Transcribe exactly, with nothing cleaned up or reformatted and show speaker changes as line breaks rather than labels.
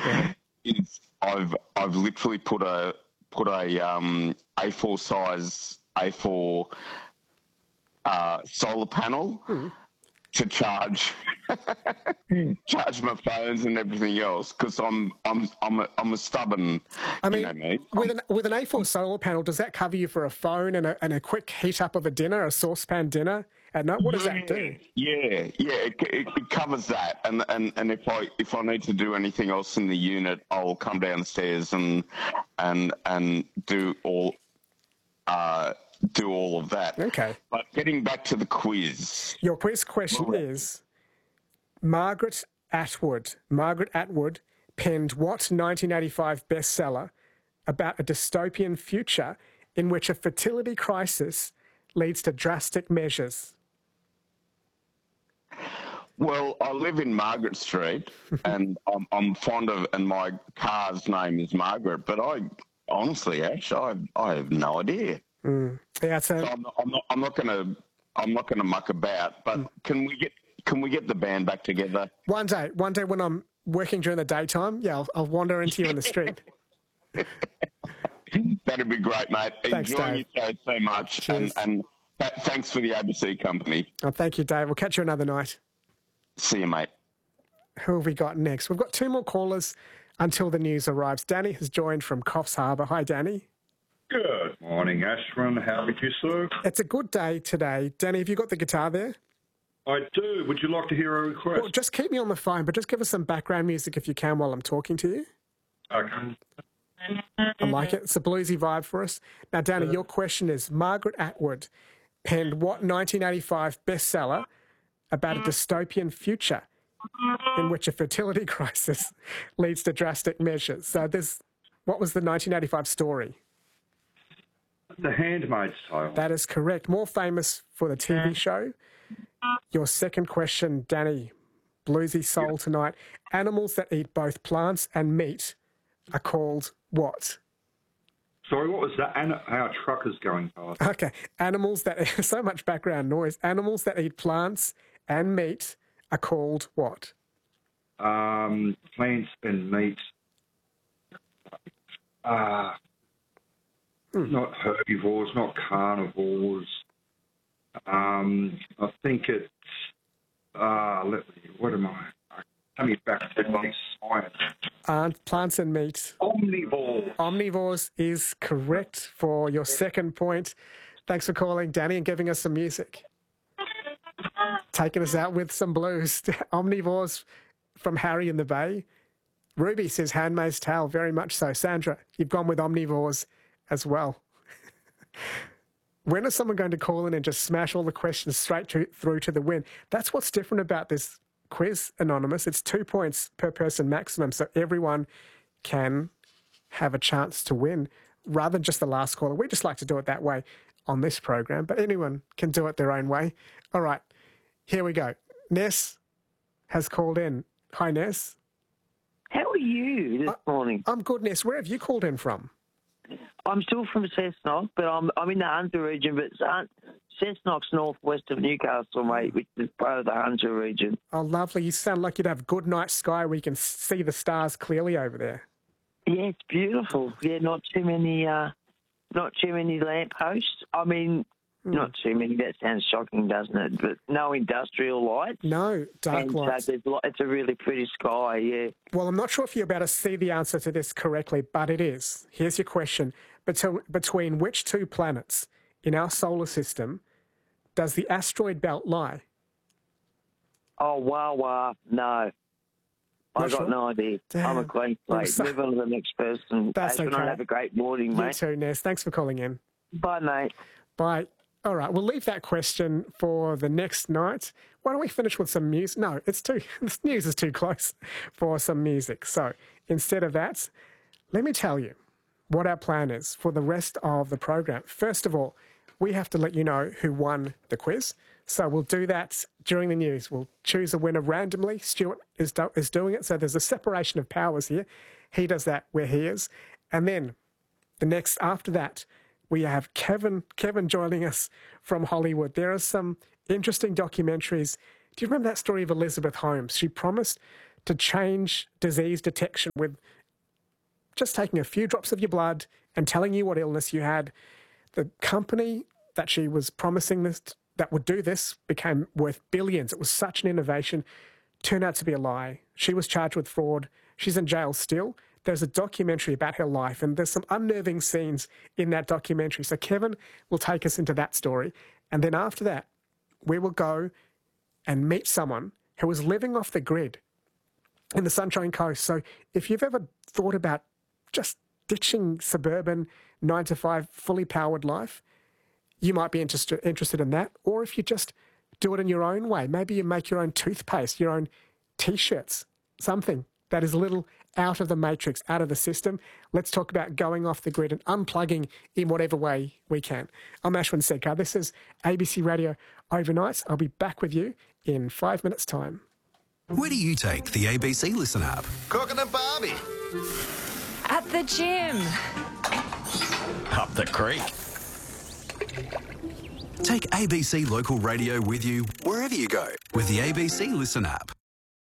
is I've I've literally put a put a um, A four size A four uh, solar panel mm. to charge charge my phones and everything else because I'm I'm I'm a, I'm a stubborn.
I mean,
you know me.
with an with an A four solar panel, does that cover you for a phone and a and a quick heat up of a dinner, a saucepan dinner at night? What does
yeah,
that do?
Yeah, yeah, it, it, it covers that, and and and if I if I need to do anything else in the unit, I'll come downstairs and and and do all uh, do all of that.
Okay.
But getting back to the quiz,
your quiz question well, is: Margaret Atwood. Margaret Atwood penned what nineteen eighty-five bestseller about a dystopian future in which a fertility crisis leads to drastic measures?
Well, I live in Margaret Street, and I'm, I'm fond of, and my car's name is Margaret. But I honestly, Ash, I I have no idea.
Mm. Yeah, so,
so I'm not, I'm not, I'm not going to, I'm not going to muck about. But mm. can we get, can we get the band back together
one day? One day when I'm working during the daytime, yeah, I'll, I'll wander into you in the street.
That'd be great, mate.
Thanks,
Enjoying
Dave.
your show so much,
Cheers.
and and th- thanks for the A B C company.
Oh, thank you, Dave. We'll catch you another night.
See you, mate.
Who have we got next? We've got two more callers until the news arrives. Danny has joined from Coffs Harbour. Hi, Danny.
Good morning, Ashwin. How are you, sir?
It's a good day today. Danny, have you got the guitar there?
I do. Would you like to hear a request?
Well, just keep me on the phone, but just give us some background music if you can while I'm talking to you.
Okay.
I like it. It's a bluesy vibe for us. Now, Danny, your question is, Margaret Atwood penned what nineteen eighty-five bestseller about a dystopian future in which a fertility crisis leads to drastic measures? So this, what was the nineteen eighty-five story?
The Handmaid's Tale.
That is correct. More famous for the T V show. Your second question, Danny, bluesy soul yep. tonight. Animals that eat both plants and meat are called what?
Sorry, what was that? An- our truck is going past.
Okay. Animals that... so much background noise. Animals that eat plants and meat are called what?
Um, plants and meat. Uh, hmm. Not herbivores, not carnivores. Um, I think it's... Uh, let me... What am I... Tell me back to my science.
Uh, plants and meat.
Omnivores.
Omnivores is correct for your second point. Thanks for calling, Danny, and giving us some music. Taking us out with some blues. Omnivores from Harry in the Bay. Ruby says Handmaid's Tale, very much so. Sandra, you've gone with Omnivores as well. When is someone going to call in and just smash all the questions straight to, through to the win? That's what's different about this quiz, Anonymous. It's two points per person maximum, so everyone can have a chance to win rather than just the last caller. We just like to do it that way on this program, but anyone can do it their own way. All right, here we go. Ness has called in. Hi, Ness.
How are you this
I,
morning?
I'm good, Ness. Where have you called in from?
I'm still from Cessnock, but I'm I'm in the Hunter region, but Cessnock's northwest of Newcastle, mate, which is part of the Hunter region.
Oh, lovely. You sound like you'd have good night sky where you can see the stars clearly over there.
Yeah, it's beautiful. Yeah, not too many, uh, not too many lampposts. I mean, mm. not too many. That sounds shocking, doesn't it? But no industrial lights.
No, dark
and
lights.
So it's a really pretty sky, yeah.
Well, I'm not sure if you're about to see the answer to this correctly, but it is. Here's your question. Between, between which two planets in our solar system does the asteroid belt lie?
Oh, wow, wow, no. I've got sure? no idea. Damn. I'm a clean slate. So... Move on to the next person.
That's okay.
Have a great morning, mate.
You too, Ness. Thanks for calling in.
Bye, mate.
Bye. All right, we'll leave that question for the next night. Why don't we finish with some music? No, it's too, this news is too close for some music. So instead of that, let me tell you what our plan is for the rest of the program. First of all, we have to let you know who won the quiz. So we'll do that during the news. We'll choose a winner randomly. Stuart is, do- is doing it. So there's a separation of powers here. He does that where he is. And then the next, after that, we have Kevin, Kevin joining us from Hollywood. There are some interesting documentaries. Do you remember that story of Elizabeth Holmes? She promised to change disease detection with just taking a few drops of your blood and telling you what illness you had. The company that she was promising this, that would do this, became worth billions. It was such an innovation. Turned out to be a lie. She was charged with fraud. She's in jail still. There's a documentary about her life, and there's some unnerving scenes in that documentary. So Kevin will take us into that story. And then after that, we will go and meet someone who was living off the grid in the Sunshine Coast. So if you've ever thought about just ditching suburban nine to five fully powered life, you might be interested interested in that. Or if you just do it in your own way, maybe you make your own toothpaste, your own T-shirts, something that is a little out of the matrix, out of the system. Let's talk about going off the grid and unplugging in whatever way we can. I'm Ashwin Sekar. This is A B C Radio Overnights. I'll be back with you in five minutes' time.
Where do you take the A B C Listen app?
Cooking a barbie.
At the gym.
Up the creek.
Take A B C Local Radio with you wherever you go with the A B C Listen app.